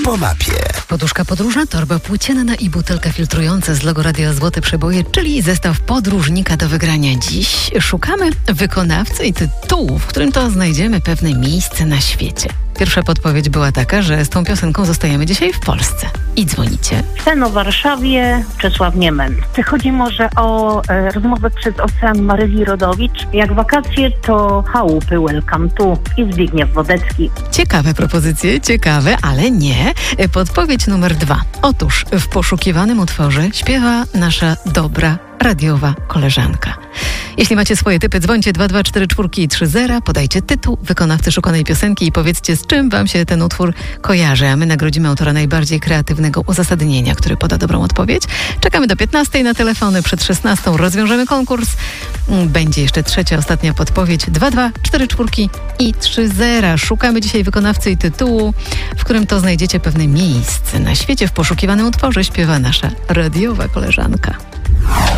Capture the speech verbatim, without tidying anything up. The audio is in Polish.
po mapie. Poduszka podróżna, torba płócienna i butelka filtrująca z logo Radia Złote Przeboje, czyli zestaw podróżnika do wygrania. Dziś szukamy wykonawcy i tytułu, w którym to znajdziemy pewne miejsce na świecie. Pierwsza podpowiedź była taka, że z tą piosenką zostajemy dzisiaj w Polsce. I dzwonicie. Sen o Warszawie, Czesław Niemen. Chodzi może o e, rozmowę przez Ocean Maryli Rodowicz. Jak wakacje, to chałupy Welcome to i Zbigniew Wodecki. Ciekawe propozycje, ciekawe, ale nie. Podpowiedź numer dwa. Otóż w poszukiwanym utworze śpiewa nasza dobra radiowa koleżanka. Jeśli macie swoje typy, dzwońcie dwa dwa cztery cztery trzy zero, podajcie tytuł wykonawcy szukanej piosenki i powiedzcie, z czym wam się ten utwór kojarzy, a my nagrodzimy autora najbardziej kreatywnego uzasadnienia, który poda dobrą odpowiedź. Czekamy do piętnastej na telefony, przed szesnastą rozwiążemy konkurs. Będzie jeszcze trzecia, ostatnia podpowiedź. dwa dwa cztery cztery i trzy zero. Szukamy dzisiaj wykonawcy i tytułu, w którym to znajdziecie pewne miejsce na świecie. W poszukiwanym utworze śpiewa nasza radiowa koleżanka.